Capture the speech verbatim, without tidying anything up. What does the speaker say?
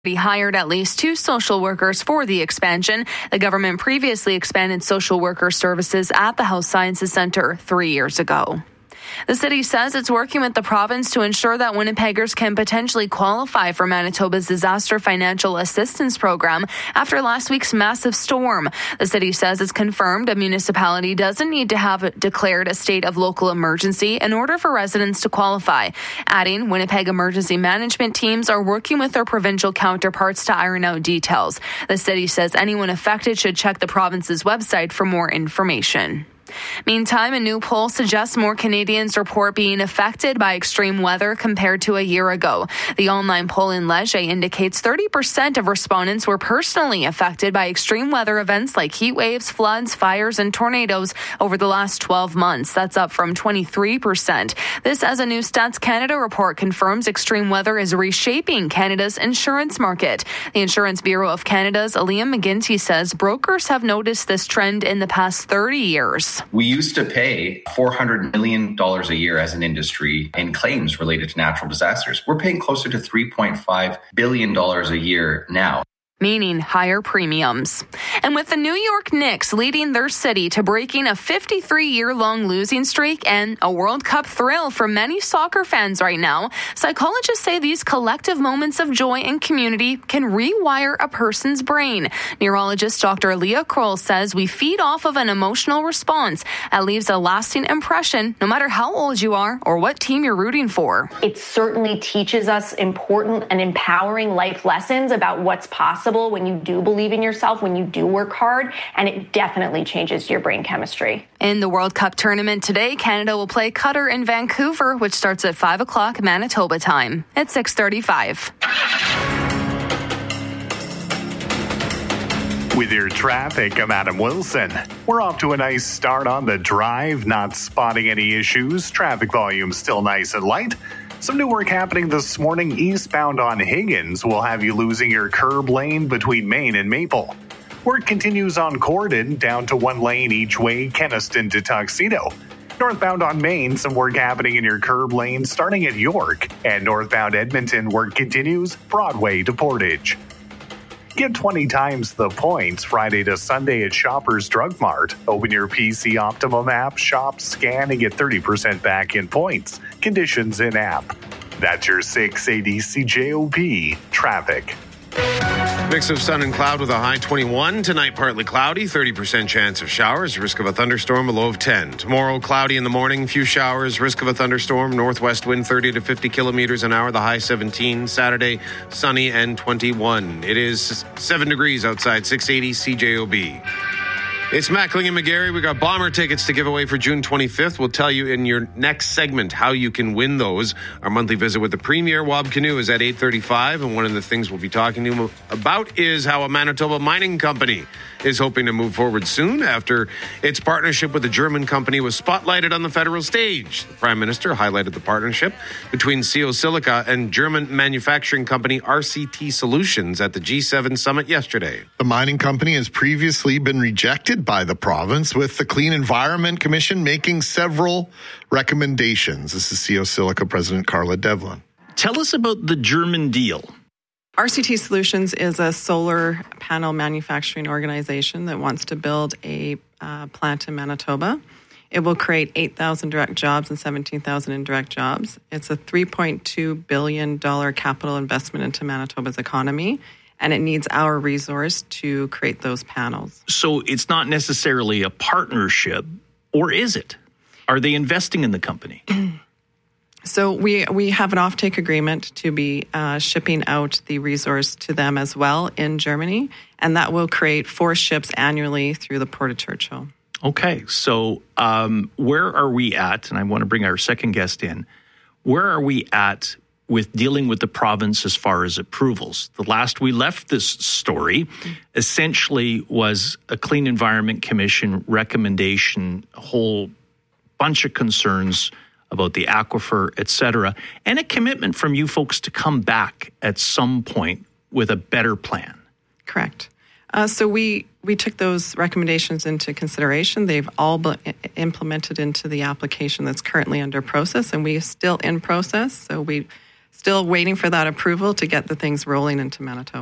He hired at least two social workers for the expansion. The government previously expanded social worker services at the Health Sciences Centre three years ago. The city says it's working with the province to ensure that Winnipeggers can potentially qualify for Manitoba's Disaster Financial Assistance Program after last week's massive storm. The city says it's confirmed a municipality doesn't need to have declared a state of local emergency in order for residents to qualify. Adding, Winnipeg emergency management teams are working with their provincial counterparts to iron out details. The city says anyone affected should check the province's website for more information. Meantime, a new poll suggests more Canadians report being affected by extreme weather compared to a year ago. The online poll in Leger indicates thirty percent of respondents were personally affected by extreme weather events like heat waves, floods, fires, and tornadoes over the last twelve months. That's up from twenty-three percent. This, as a new Stats Canada report confirms, extreme weather is reshaping Canada's insurance market. The Insurance Bureau of Canada's Liam McGinty says brokers have noticed this trend in the past thirty years. We used to pay four hundred million dollars a year as an industry in claims related to natural disasters. We're paying closer to three point five billion dollars a year now, meaning higher premiums. And with the New York Knicks leading their city to breaking a fifty-three-year-long losing streak and a World Cup thrill for many soccer fans right now, psychologists say these collective moments of joy and community can rewire a person's brain. Neurologist Doctor Leah Kroll says we feed off of an emotional response that leaves a lasting impression no matter how old you are or what team you're rooting for. It certainly teaches us important and empowering life lessons about what's possible when you do believe in yourself, when you do work hard, and it definitely changes your brain chemistry. In the World Cup tournament today, Canada will play Qatar in Vancouver, which starts at five o'clock Manitoba time. It's six thirty-five. With your traffic, I'm Adam Wilson. We're off to a nice start on the drive, not spotting any issues. Traffic volume still nice and light. Some new work happening this morning eastbound on Higgins will have you losing your curb lane between Main and Maple. Work continues on Corden down to one lane each way, Kenaston to Tuxedo. Northbound on Main, some work happening in your curb lane starting at York. And northbound Edmonton, work continues Broadway to Portage. Get twenty times the points Friday to Sunday at Shoppers Drug Mart. Open your P C Optimum app, shop, scan, and get thirty percent back in points. Conditions in app. That's your six eighty C J O P traffic. Mix of sun and cloud with a high twenty-one. Tonight, partly cloudy, thirty percent chance of showers, risk of a thunderstorm, a low of ten. Tomorrow, cloudy in the morning, few showers, risk of a thunderstorm, northwest wind thirty to fifty kilometers an hour, the high seventeen. Saturday, sunny and twenty-one. It is seven degrees outside, six eighty C J O B. It's Mackling and McGarry. We got Bomber tickets to give away for June twenty-fifth. We'll tell you in your next segment how you can win those. Our monthly visit with the Premier, Wab Canoe, is at eight thirty-five, and one of the things we'll be talking to him about is how a Manitoba mining company is hoping to move forward soon after its partnership with a German company was spotlighted on the federal stage. The Prime Minister highlighted the partnership between C O Silica and German manufacturing company R C T Solutions at the G seven summit yesterday. The mining company has previously been rejected by the province, with the Clean Environment Commission making several recommendations. This is C O Silica President Carla Devlin. Tell us about the German deal. R C T Solutions is a solar panel manufacturing organization that wants to build a uh, plant in Manitoba. It will create eight thousand direct jobs and seventeen thousand indirect jobs. It's a three point two billion dollars capital investment into Manitoba's economy, and it needs our resource to create those panels. So it's not necessarily a partnership, or is it? Are they investing in the company? So we we have an offtake agreement to be uh, shipping out the resource to them as well in Germany, and that will create four ships annually through the Port of Churchill. Okay, so um, where are we at? And I want to bring our second guest in. Where are we at with dealing with the province as far as approvals? The last we left this story essentially was a Clean Environment Commission recommendation, a whole bunch of concerns about the aquifer, et cetera, and a commitment from you folks to come back at some point with a better plan. Correct. Uh, so we, we took those recommendations into consideration. They've all been implemented into the application that's currently under process, and we are still in process. So we still waiting for that approval to get the things rolling into Manitoba.